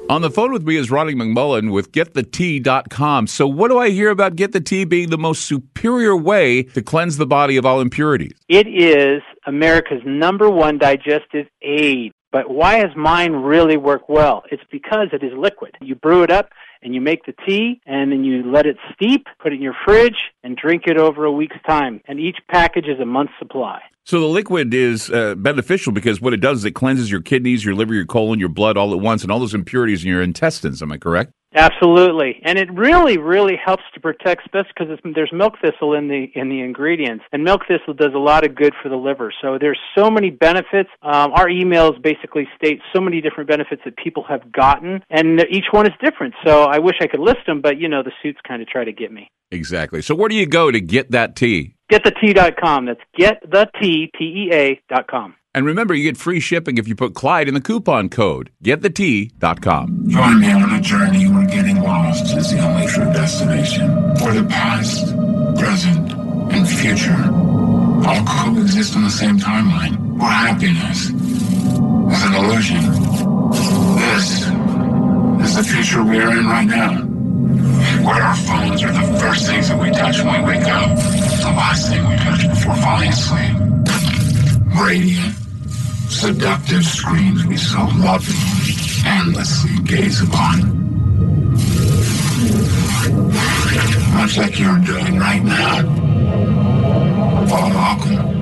On the phone with me is Ronnie McMullen with GetTheTea.com. So what do I hear about Get the Tea being the most superior way to cleanse the body of all impurities? It is America's #1 digestive aid. But why does mine really work well? It's because it is liquid. You brew it up and you make the tea, and then you let it steep, put it in your fridge, and drink it over a week's time. And each package is a month's supply. So the liquid is beneficial because what it does is it cleanses your kidneys, your liver, your colon, your blood all at once, and all those impurities in your intestines. Am I correct? Absolutely, and it really helps to protect, especially because there's milk thistle in the ingredients, and milk thistle does a lot of good for the liver. So there's so many benefits. Our emails basically state so many different benefits that people have gotten, and each one is different. So I wish I could list them, but the suits kind of try to get me. Exactly. So where do you go to get that tea? GetTheTea.com. That's GetTheTea.com. And remember, you get free shipping if you put Clyde in the coupon code. GetTheTea.com. Join me on a journey where getting lost is the only true destination. Where the past, present, and future all coexist on the same timeline. Where happiness is an illusion. This is the future we are in right now. Where our phones are the first things that we touch when we wake up. The last thing we touch before falling asleep. Radiant, seductive screens we so lovingly, endlessly gaze upon. Much like you're doing right now. Welcome